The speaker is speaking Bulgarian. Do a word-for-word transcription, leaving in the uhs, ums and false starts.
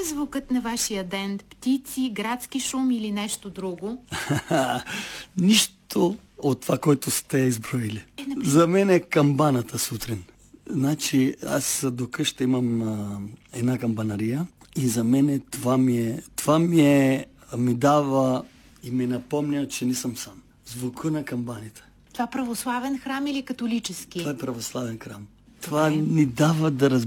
звукът на вашия ден? Птици, градски шум или нещо друго? Нищо от това, което сте изброили. Е, например... За мен е камбаната сутрин. Значи, аз до къща имам а, една камбанария и за мен това ми е, това ми е, ми дава и ми напомня, че не съм сам. Звука на камбаните. Това православен храм или католически? Това е православен храм. Това ни дава да разбираме